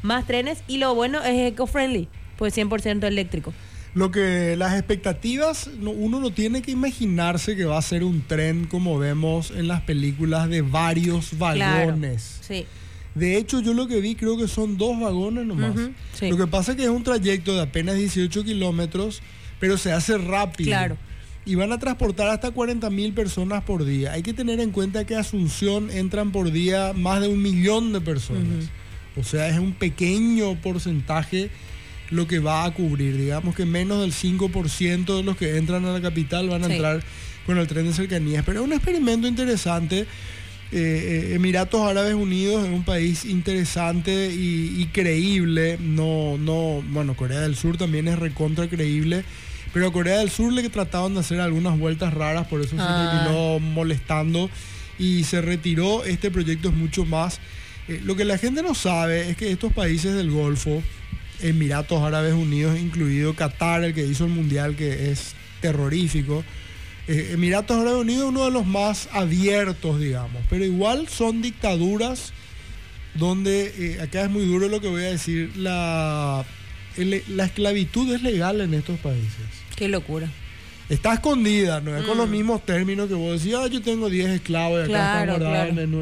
más trenes, y lo bueno es eco-friendly, pues 100% eléctrico. Lo que las expectativas, uno no tiene que imaginarse que va a ser un tren como vemos en las películas de varios vagones. Claro, sí. De hecho, yo lo que vi creo que son 2 vagones nomás. Sí. Lo que pasa es que es un trayecto de apenas 18 kilómetros, pero se hace rápido. Claro. Y van a transportar hasta 40.000 personas por día. Hay que tener en cuenta que a Asunción entran por día más de 1 millón de personas. O sea, es un pequeño porcentaje lo que va a cubrir. Digamos que menos del 5% de los que entran a la capital van a entrar con el tren de cercanías. Pero es un experimento interesante. Emiratos Árabes Unidos es un país interesante y creíble. Bueno, Corea del Sur también es recontra creíble. Pero a Corea del Sur le trataban de hacer algunas vueltas raras, por eso se terminó molestando y se retiró. Este proyecto es mucho más. Lo que la gente no sabe es que estos países del Golfo, Emiratos Árabes Unidos incluido, Qatar, el que hizo el Mundial, que es terrorífico, Emiratos Árabes Unidos es uno de los más abiertos, digamos, pero igual son dictaduras donde, acá es muy duro lo que voy a decir, la esclavitud es legal en estos países. Qué locura. Está escondida, no es con los mismos términos que vos decís, yo tengo 10 esclavos y acá están guardados en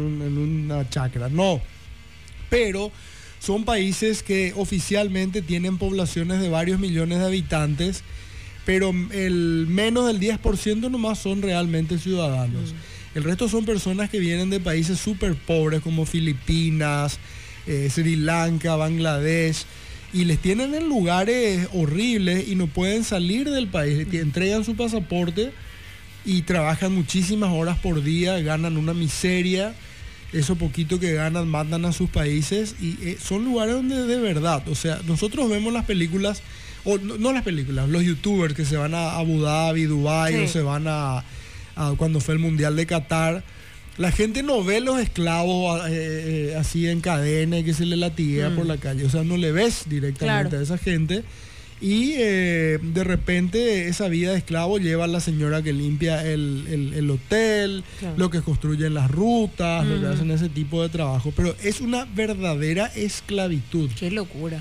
una chacra. No, pero son países que oficialmente tienen poblaciones de varios millones de habitantes, pero el menos del 10% nomás son realmente ciudadanos. El resto son personas que vienen de países súper pobres como Filipinas, Sri Lanka, Bangladesh, y les tienen en lugares horribles y no pueden salir del país. Te entregan su pasaporte y trabajan muchísimas horas por día, ganan una miseria. Eso poquito que ganan mandan a sus países y son lugares donde de verdad, o sea, nosotros vemos las películas, o no las películas, los youtubers que se van a Abu Dhabi, Dubái, o se van a cuando fue el Mundial de Qatar. La gente no ve los esclavos así en cadena y que se le latiguea por la calle. O sea, no le ves directamente a esa gente. Y de repente esa vida de esclavo lleva a la señora que limpia el hotel, lo que construyen las rutas, lo que hacen ese tipo de trabajo. Pero es una verdadera esclavitud. ¡Qué locura!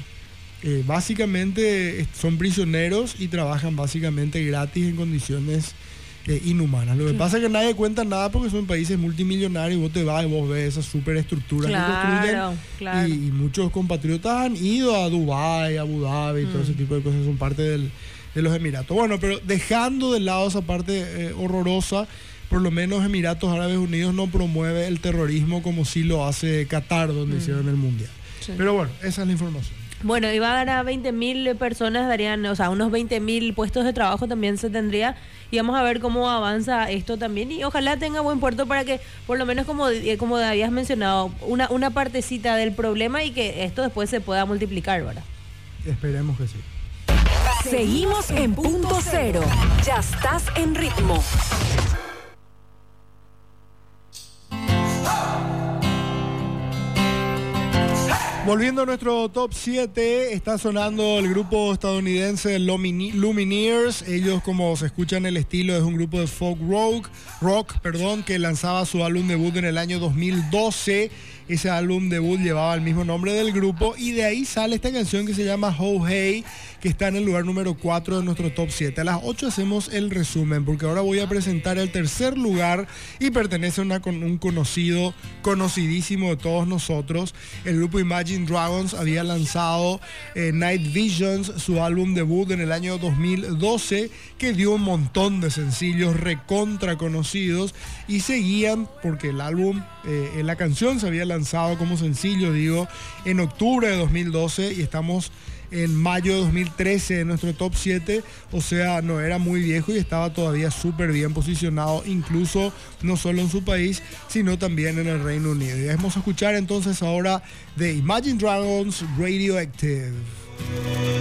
Básicamente son prisioneros y trabajan básicamente gratis en condiciones inhumanas. Lo que pasa es que nadie cuenta nada porque son países multimillonarios, vos te vas y vos ves esas superestructuras que construyen y muchos compatriotas han ido a Dubái, Abu Dhabi y todo ese tipo de cosas, son parte de los Emiratos. Bueno, pero dejando de lado esa parte horrorosa, por lo menos Emiratos Árabes Unidos no promueve el terrorismo como sí lo hace Qatar, donde hicieron el Mundial. Pero bueno, esa es la información. Bueno, iba a dar a 20.000 personas, darían, o sea, unos 20.000 puestos de trabajo también se tendría, y vamos a ver cómo avanza esto también, y ojalá tenga buen puerto para que, por lo menos como habías mencionado, una partecita del problema y que esto después se pueda multiplicar, ¿verdad? Esperemos que sí. Seguimos en Punto Cero. Ya estás en ritmo. Volviendo a nuestro top 7, está sonando el grupo estadounidense Lumineers. Ellos, como se escucha en el estilo, es un grupo de folk rock, que lanzaba su álbum debut en el año 2012. Ese álbum debut llevaba el mismo nombre del grupo y de ahí sale esta canción que se llama Ho Hey, que está en el lugar número 4 de nuestro top 7. A las 8 hacemos el resumen, porque ahora voy a presentar el tercer lugar y pertenece a un conocidísimo de todos nosotros. El grupo Imagine Dragons había lanzado Night Visions, su álbum debut en el año 2012, que dio un montón de sencillos recontra conocidos y seguían porque el álbum, la canción se había lanzado como sencillo, en octubre de 2012 y estamos en mayo de 2013 en nuestro top 7, o sea, no era muy viejo y estaba todavía súper bien posicionado, incluso no solo en su país, sino también en el Reino Unido. Y vamos a escuchar entonces ahora de Imagine Dragons, Radioactive.